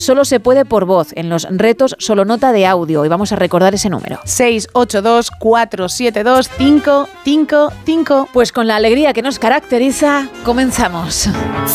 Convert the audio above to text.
solo se puede por voz. En los retos solo nota de audio. Y vamos a recordar ese número. 682-472-555. Pues con la alegría que nos caracteriza, comenzamos.